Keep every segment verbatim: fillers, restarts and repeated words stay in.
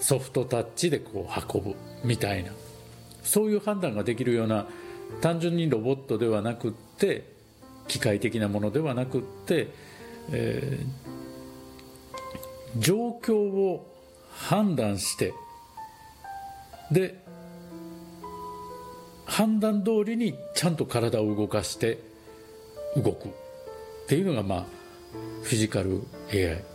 ソフトタッチでこう運ぶみたいな、そういう判断ができるような、単純にロボットではなくって機械的なものではなくって、えー、状況を判断してで判断通りにちゃんと体を動かして動くっていうのが、まあフィジカル エーアイ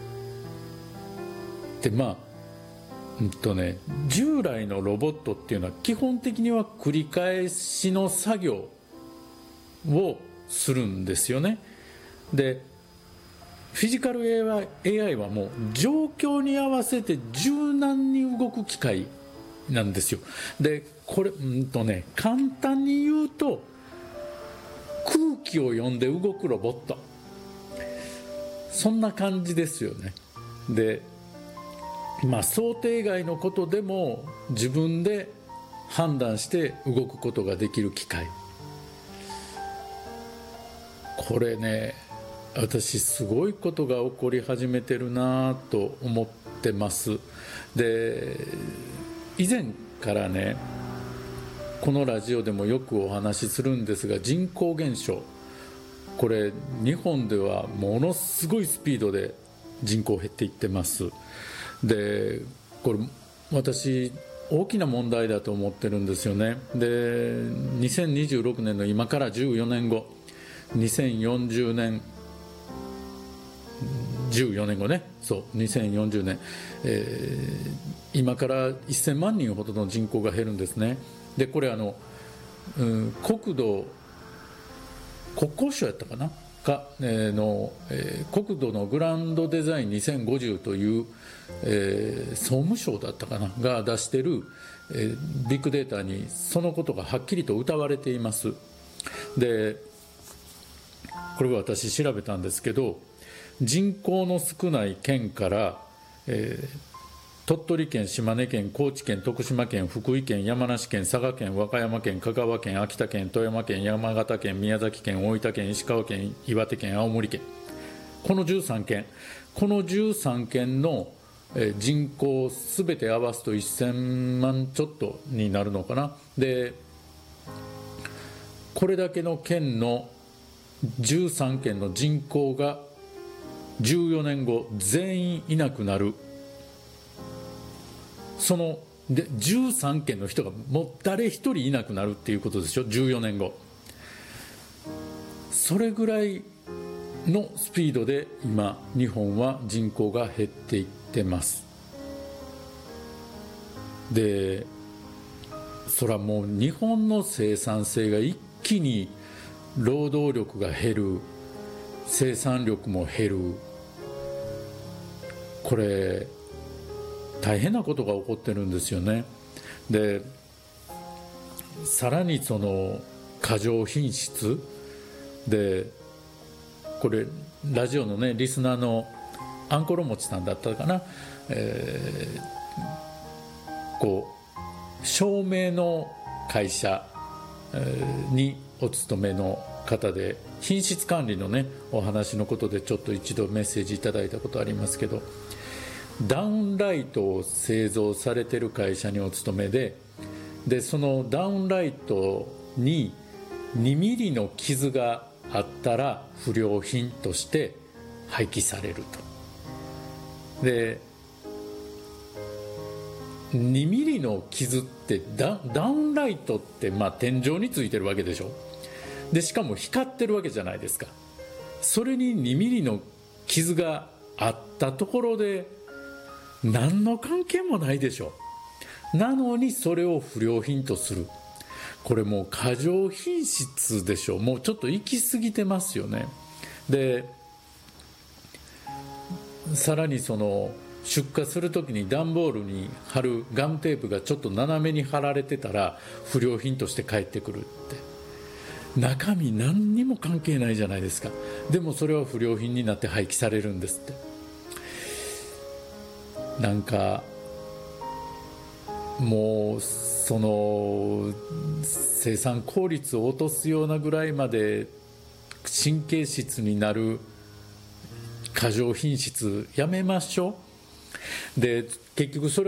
で、まあうんとね従来のロボットっていうのは基本的には繰り返しの作業をするんですよね。でフィジカル エーアイ はもう状況に合わせて柔軟に動く機械なんですよ。でこれうんとね簡単に言うと、空気を読んで動くロボット、そんな感じですよね。でまあ想定外のことでも自分で判断して動くことができる機械、これね私すごいことが起こり始めてるなと思ってます。で以前からねこのラジオでもよくお話しするんですが、人口減少、これ日本ではものすごいスピードで人口減っていってます。でこれ私大きな問題だと思ってるんですよね。でにせんにじゅうろくねんの今からじゅうよねんご、にせんよんじゅうねんじゅうよねんごね、そうにせんよんじゅうねん、えー、今からせんまんにんほどの人口が減るんですね。でこれあの、うん、国土国交省やったかなか、えーのえー、国土のグランドデザインにせんごじゅうという、えー、総務省だったかなが出してる、えー、ビッグデータにそのことがはっきりと謳われています。でこれは私調べたんですけど、人口の少ない県から、えー鳥取県、島根県、高知県、徳島県、福井県、山梨県、佐賀県、和歌山県、香川県、秋田県、富山県、山形県、宮崎県、大分県、石川県、岩手県、青森県、このじゅうさんけん、このじゅうさんけんの人口すべて合わすとせんまんちょっとになるのかな。でこれだけの県のじゅうさんけんの人口がじゅうよねんご全員いなくなる。そのでじゅうさんけんの人がもう誰一人いなくなるっていうことでしょ、じゅうよねんご。それぐらいのスピードで今日本は人口が減っていってます。でそらもう日本の生産性が一気に労働力が減る、生産力も減る、これ大変なことが起こってるんですよね。でさらにその過剰品質で、これラジオのねリスナーのあんころもちさんだったかな、えー、こう照明の会社にお勤めの方で、品質管理のねお話のことでちょっと一度メッセージいただいたことありますけど、ダウンライトを製造されている会社にお勤めで、でそのダウンライトににミリの傷があったら不良品として廃棄されると。でにミリの傷って ダ, ダウンライトってまあ天井についてるわけでしょ。でしかも光ってるわけじゃないですか。それににミリの傷があったところで何の関係もないでしょ。なのにそれを不良品とする、これもう過剰品質でしょ。もうちょっと行き過ぎてますよね。でさらにその出荷するときに段ボールに貼るガムテープがちょっと斜めに貼られてたら不良品として返ってくるって、中身何にも関係ないじゃないですか。でもそれは不良品になって廃棄されるんですって。なんかもうその生産効率を落とすようなぐらいまで神経質になる過剰品質やめましょう。で結局それ